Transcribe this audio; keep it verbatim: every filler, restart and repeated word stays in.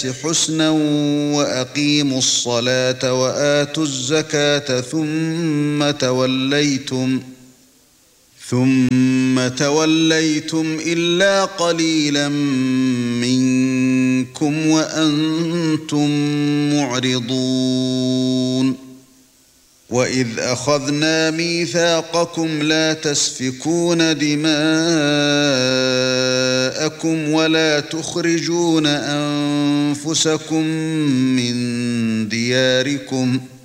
حسنا وأقيموا الصلاة وآتوا الزكاة ثم توليتم ثم توليتم إلا قليلا منكم وأنتم معرضون وإذ أخذنا ميثاقكم لا تسفكون دماءكم ولا تخرجون أنفسكم من دياركم